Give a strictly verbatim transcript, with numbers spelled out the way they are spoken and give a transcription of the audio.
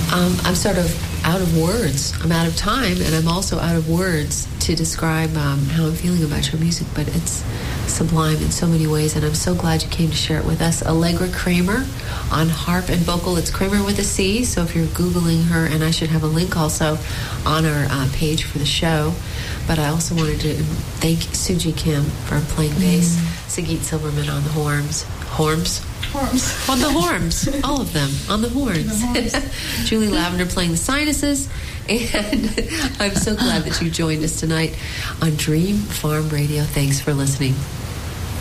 Um, I'm sort of out of words. I'm out of time, and I'm also out of words to describe um, how I'm feeling about your music, but it's sublime in so many ways, and I'm so glad you came to share it with us. Allegra Kramer on harp and vocal. It's Kramer with a C, so if you're Googling her, and I should have a link also on our uh, page for the show, but I also wanted to thank Suji Kim for playing bass, mm. Sagit Silverman on the horns. Horns? Horns. On the horns. All of them. On the horns. The horns. Julie Lavender playing the sinuses. And I'm so glad that you joined us tonight on Dream Farm Radio. Thanks for listening.